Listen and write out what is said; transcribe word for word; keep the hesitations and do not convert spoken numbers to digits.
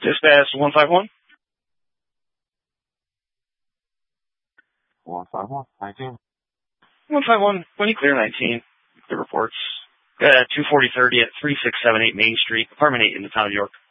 Dispatch one five one. one five one, nineteen. one five one, when you clear nineteen, the reports. Uh, two forty thirty at three six seven eight Main Street, apartment eight in the town of York.